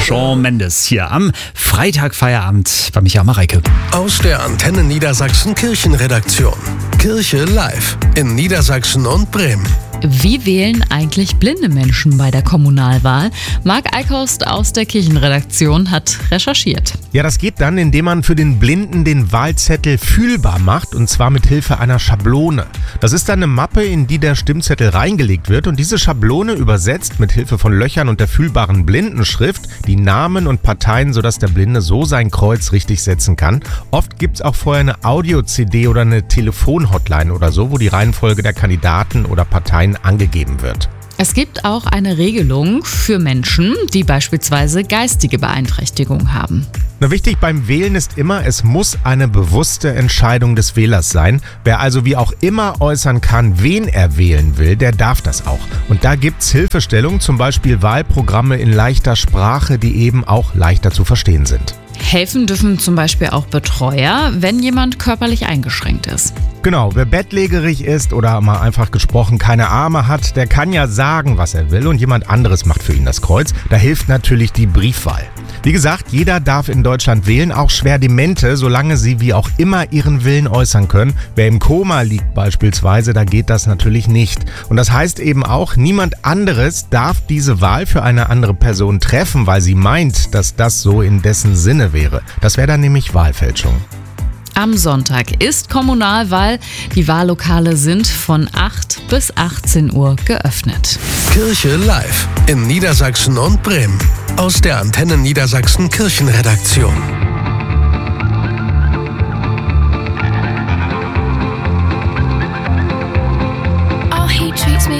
Shawn Mendes hier am Freitag Feierabend bei Micha Mareike. Aus der Antenne Niedersachsen Kirchenredaktion. Kirche live in Niedersachsen und Bremen. Wie wählen eigentlich blinde Menschen bei der Kommunalwahl? Marc Eickhaus aus der Kirchenredaktion hat recherchiert. Ja, das geht dann, indem man für den Blinden den Wahlzettel fühlbar macht, und zwar mit Hilfe einer Schablone. Das ist dann eine Mappe, in die der Stimmzettel reingelegt wird, und diese Schablone übersetzt mit Hilfe von Löchern und der fühlbaren Blindenschrift die Namen und Parteien, sodass der Blinde so sein Kreuz richtig setzen kann. Oft gibt's auch vorher eine Audio-CD oder eine Telefon-Hotline oder so, wo die Reihenfolge der Kandidaten oder Parteien angegeben wird. Es gibt auch eine Regelung für Menschen, die beispielsweise geistige Beeinträchtigung haben. Wichtig beim Wählen ist immer, es muss eine bewusste Entscheidung des Wählers sein. Wer also wie auch immer äußern kann, wen er wählen will, der darf das auch. Und da gibt's Hilfestellung, zum Beispiel Wahlprogramme in leichter Sprache, die eben auch leichter zu verstehen sind. Helfen dürfen zum Beispiel auch Betreuer, wenn jemand körperlich eingeschränkt ist. Genau, wer bettlägerig ist oder mal einfach gesprochen keine Arme hat, der kann ja sagen, was er will, und jemand anderes macht für ihn das Kreuz. Da hilft natürlich die Briefwahl. Wie gesagt, jeder darf in Deutschland wählen, auch Schwerdemente, solange sie wie auch immer ihren Willen äußern können. Wer im Koma liegt beispielsweise, da geht das natürlich nicht. Und das heißt eben auch, niemand anderes darf diese Wahl für eine andere Person treffen, weil sie meint, dass das so in dessen Sinne wäre. Das wäre dann nämlich Wahlfälschung. Am Sonntag ist Kommunalwahl. Die Wahllokale sind von 8 bis 18 Uhr geöffnet. Kirche live in Niedersachsen und Bremen. Aus der Antenne Niedersachsen Kirchenredaktion.